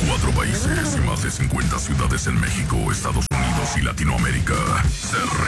4 países y más de 50 ciudades en México, Estados Unidos y Latinoamérica. Se